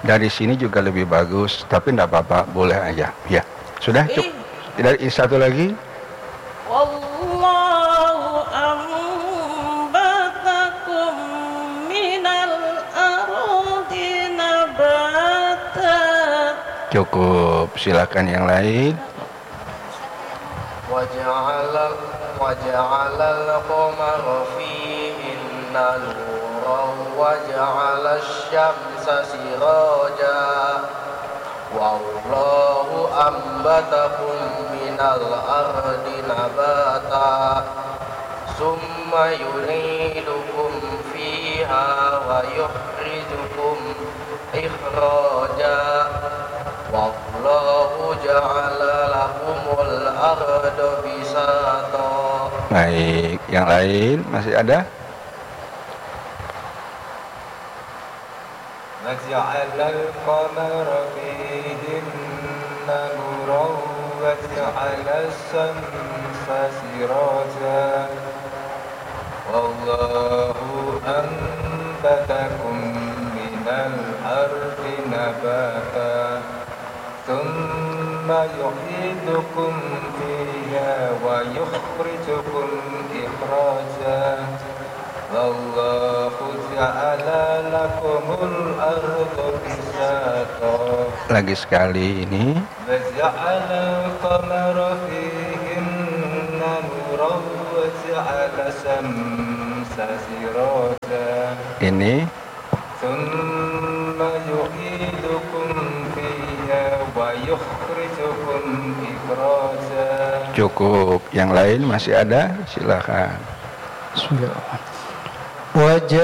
Dari sini juga lebih bagus, tapi tidak apa-apa, boleh aja. Ya, sudah cukup. Dari satu lagi. Wallahu ambatakum minal ardi nabata. Cukup, silakan yang lain. Waja'alal qamara fihinna nuran waja'alash syamsa siraja wallahu ambatakum minal ardi nabata summa yuridukum fiha wa yukhrijukum ikhraja wallahu ja'ala lakumul arda bisata. Baik, yang lain masih ada? Waja'alal qamara fihinna nuran waja'alash syamsa siraja wallahu ambatakum minal ardi nabata thumma yu'idukum fiha wa yukhrijukum ikhraja wallahu ja'ala lakumul arda bisata. Lagi sekali ini. Waja'alal qamara fihinna nuran waja'ala syamsa siraja. Ini. Thumma yu'idukum fiha wa yukhrijukum ikhraja. Cukup, yang lain masih ada? Silakan. Wajah